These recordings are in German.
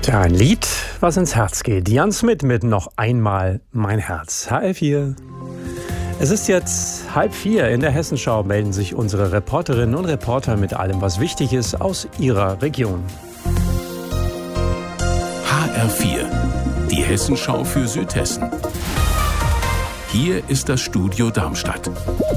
Tja, ein Lied, was ins Herz geht. Jan Smith mit Noch einmal mein Herz. HR4. Es ist jetzt 3:30. In der Hessenschau melden sich unsere Reporterinnen und Reporter mit allem, was wichtig ist aus ihrer Region. HR4, die Hessenschau für Südhessen. Hier ist das Studio Darmstadt.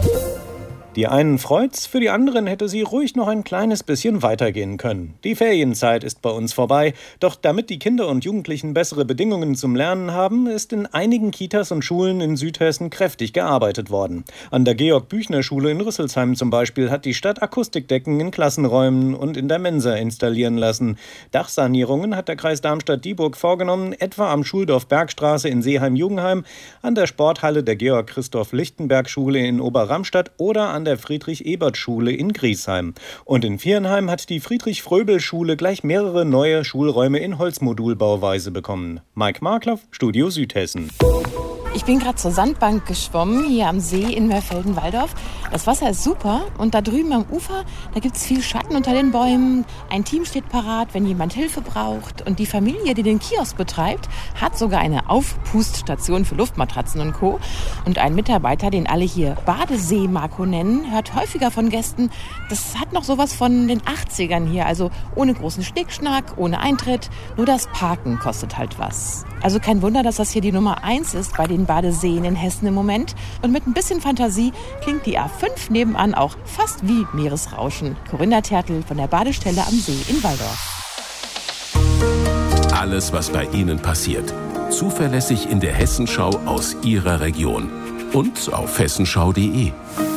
Die einen freut's, für die anderen hätte sie ruhig noch ein kleines bisschen weitergehen können. Die Ferienzeit ist bei uns vorbei, doch damit die Kinder und Jugendlichen bessere Bedingungen zum Lernen haben, ist in einigen Kitas und Schulen in Südhessen kräftig gearbeitet worden. An der Georg-Büchner-Schule in Rüsselsheim zum Beispiel hat die Stadt Akustikdecken in Klassenräumen und in der Mensa installieren lassen. Dachsanierungen hat der Kreis Darmstadt-Dieburg vorgenommen, etwa am Schuldorf Bergstraße in Seeheim-Jugenheim, an der Sporthalle der Georg-Christoph-Lichtenberg-Schule in Oberramstadt oder an der Friedrich-Ebert-Schule in Griesheim. Und in Viernheim hat die Friedrich-Fröbel-Schule gleich mehrere neue Schulräume in Holzmodulbauweise bekommen. Mike Markloff, Studio Südhessen. Ich bin gerade zur Sandbank geschwommen, hier am See in Mörfelden-Walldorf. Das Wasser ist super und da drüben am Ufer, da gibt es viel Schatten unter den Bäumen. Ein Team steht parat, wenn jemand Hilfe braucht. Und die Familie, die den Kiosk betreibt, hat sogar eine Aufpuststation für Luftmatratzen und Co. Und ein Mitarbeiter, den alle hier Badesee-Marco nennen, hört häufiger von Gästen, das hat noch sowas von den 80ern hier. Also ohne großen Schnickschnack, ohne Eintritt, nur das Parken kostet halt was. Also kein Wunder, dass das hier die Nummer 1 ist bei den Badeseen in Hessen im Moment. Und mit ein bisschen Fantasie klingt die A5 nebenan auch fast wie Meeresrauschen. Corinna Tertl von der Badestelle am See in Walldorf. Alles, was bei Ihnen passiert. Zuverlässig in der Hessenschau aus Ihrer Region. Und auf hessenschau.de.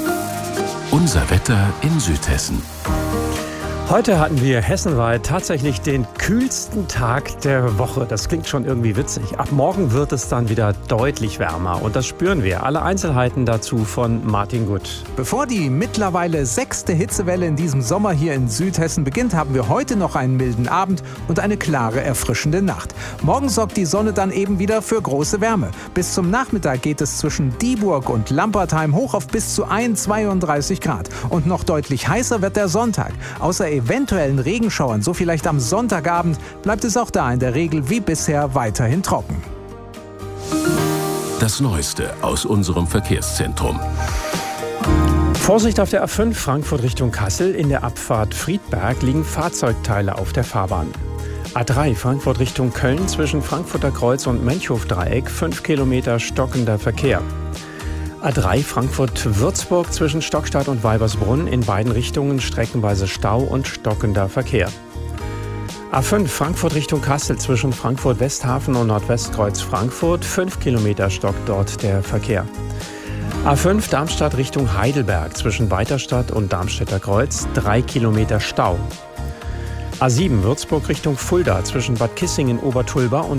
Unser Wetter in Südhessen. Heute hatten wir hessenweit tatsächlich den kühlsten Tag der Woche. Das klingt schon irgendwie witzig. Ab morgen wird es dann wieder deutlich wärmer und das spüren wir. Alle Einzelheiten dazu von Martin Gutt. Bevor die mittlerweile 6. Hitzewelle in diesem Sommer hier in Südhessen beginnt, haben wir heute noch einen milden Abend und eine klare, erfrischende Nacht. Morgen sorgt die Sonne dann eben wieder für große Wärme. Bis zum Nachmittag geht es zwischen Dieburg und Lampertheim hoch auf bis zu 32 Grad. Und noch deutlich heißer wird der Sonntag. Außer eventuellen Regenschauern, so vielleicht am Sonntagabend, bleibt es auch da in der Regel wie bisher weiterhin trocken. Das Neueste aus unserem Verkehrszentrum. Vorsicht auf der A5 Frankfurt Richtung Kassel. In der Abfahrt Friedberg liegen Fahrzeugteile auf der Fahrbahn. A3 Frankfurt Richtung Köln zwischen Frankfurter Kreuz und Menchhof-Dreieck 5 Kilometer stockender Verkehr. A3 Frankfurt-Würzburg zwischen Stockstadt und Weibersbrunn in beiden Richtungen streckenweise Stau und stockender Verkehr. A5 Frankfurt Richtung Kassel zwischen Frankfurt-Westhafen und Nordwestkreuz Frankfurt 5 Kilometer stockt dort der Verkehr. A5 Darmstadt Richtung Heidelberg zwischen Weiterstadt und Darmstädter Kreuz 3 Kilometer Stau. A7 Würzburg Richtung Fulda zwischen Bad Kissingen-Obertulba und